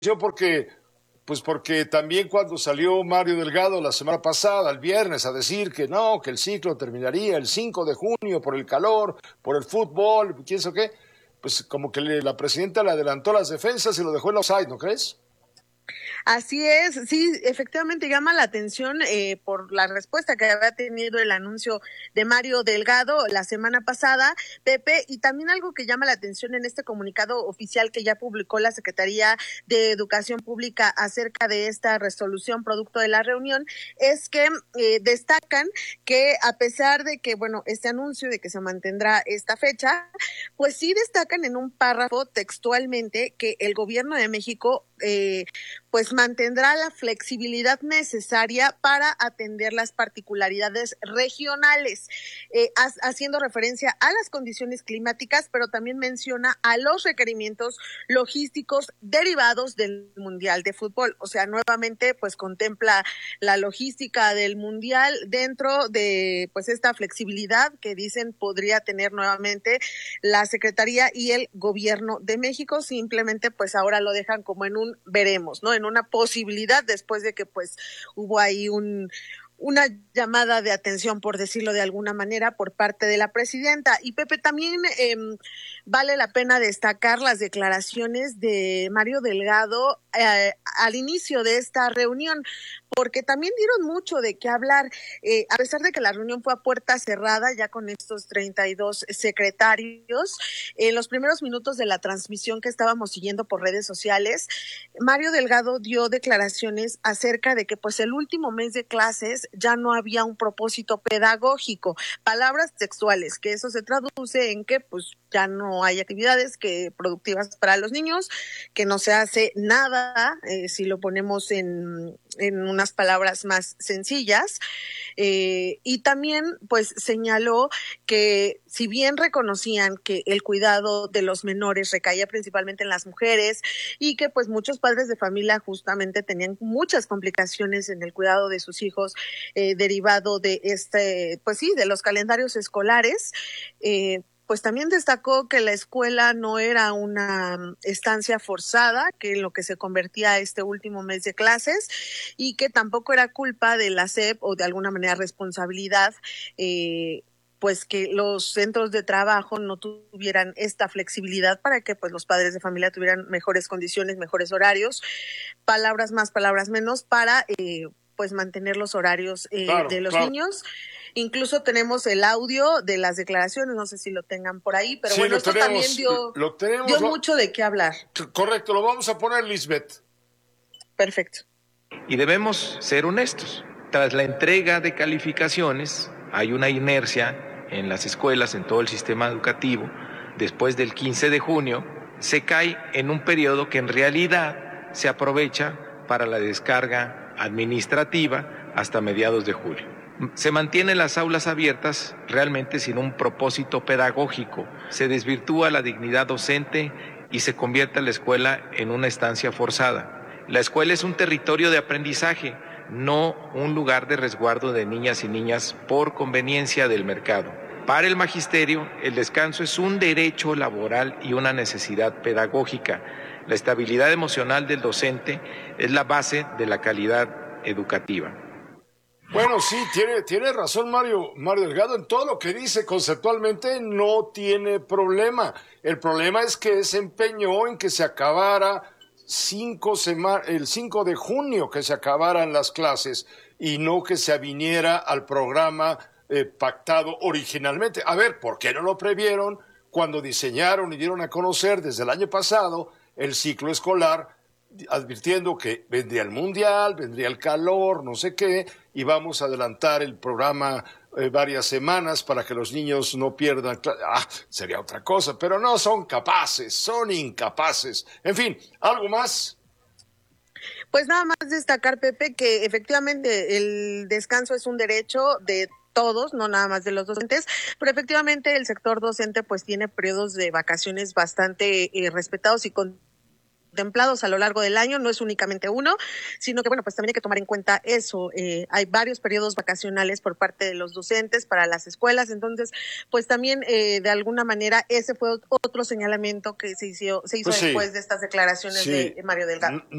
porque, pues porque también cuando salió Mario Delgado la semana pasada, el viernes, a decir que no, que el ciclo terminaría el 5 de junio por el calor, por el fútbol, quién sabe qué, pues como que la presidenta le adelantó las defensas y lo dejó en offside, ¿no crees? Así es, sí, efectivamente llama la atención por la respuesta que había tenido el anuncio de Mario Delgado la semana pasada, Pepe, y también algo que llama la atención en este comunicado oficial que ya publicó la Secretaría de Educación Pública acerca de esta resolución producto de la reunión, es que destacan que a pesar de que, bueno, este anuncio de que se mantendrá esta fecha, pues sí destacan en un párrafo textualmente que el gobierno de México pues mantendrá la flexibilidad necesaria para atender las particularidades regionales, haciendo referencia a las condiciones climáticas, pero también menciona a los requerimientos logísticos derivados del Mundial de Fútbol. O sea, nuevamente, pues contempla la logística del Mundial dentro de pues esta flexibilidad que dicen podría tener nuevamente la Secretaría y el Gobierno de México. Simplemente, pues ahora lo dejan como en un veremos, ¿no? En una posibilidad después de que pues hubo ahí una llamada de atención, por decirlo de alguna manera, por parte de la presidenta. Y Pepe, también vale la pena destacar las declaraciones de Mario Delgado al inicio de esta reunión, porque también dieron mucho de qué hablar, a pesar de que la reunión fue a puerta cerrada, ya con estos 32 secretarios, en los primeros minutos de la transmisión que estábamos siguiendo por redes sociales, Mario Delgado dio declaraciones acerca de que pues el último mes de clases ya no había un propósito pedagógico, palabras textuales, que eso se traduce en que pues ya no hay actividades que productivas para los niños, que no se hace nada, si lo ponemos en unas palabras más sencillas, y también pues señaló que si bien reconocían que el cuidado de los menores recaía principalmente en las mujeres y que pues muchos padres de familia justamente tenían muchas complicaciones en el cuidado de sus hijos derivado de pues sí, de los calendarios escolares, pues también destacó que la escuela no era una estancia forzada, que en lo que se convertía este último mes de clases, y que tampoco era culpa de la SEP o de alguna manera responsabilidad, pues que los centros de trabajo no tuvieran esta flexibilidad para que pues los padres de familia tuvieran mejores condiciones, mejores horarios, palabras más, palabras menos, para pues mantener los horarios de los niños. Incluso tenemos el audio de las declaraciones, no sé si lo tengan por ahí, pero Sí, bueno, lo esto tenemos, también dio lo mucho de qué hablar. Correcto, lo vamos a poner, Lisbeth. Perfecto. Y debemos ser honestos. Tras la entrega de calificaciones, hay una inercia en las escuelas, en todo el sistema educativo. Después del 15 de junio, se cae en un periodo que en realidad se aprovecha para la descarga administrativa hasta mediados de julio. Se mantienen las aulas abiertas realmente sin un propósito pedagógico. Se desvirtúa la dignidad docente y se convierte la escuela en una estancia forzada. La escuela es un territorio de aprendizaje, no un lugar de resguardo de niñas y niñas por conveniencia del mercado. Para el magisterio, el descanso es un derecho laboral y una necesidad pedagógica. La estabilidad emocional del docente es la base de la calidad educativa. Bueno, sí, tiene razón Mario Delgado en todo lo que dice, conceptualmente no tiene problema. El problema es que se empeñó en que se acabara el 5 de junio, que se acabaran las clases y no que se aviniera al programa pactado originalmente. A ver, ¿por qué no lo previeron cuando diseñaron y dieron a conocer desde el año pasado el ciclo escolar, advirtiendo que vendría el Mundial, vendría el calor, no sé qué, y vamos a adelantar el programa varias semanas para que los niños no pierdan sería otra cosa, pero no son capaces, son incapaces. En fin, ¿algo más? Pues nada más destacar, Pepe, que efectivamente el descanso es un derecho de todos, no nada más de los docentes, pero efectivamente el sector docente pues tiene periodos de vacaciones bastante respetados y contemplados a lo largo del año, no es únicamente uno, sino que bueno, pues también hay que tomar en cuenta eso, hay varios periodos vacacionales por parte de los docentes para las escuelas, entonces pues también de alguna manera ese fue otro señalamiento que se hizo Pues después de estas declaraciones de Mario Delgado.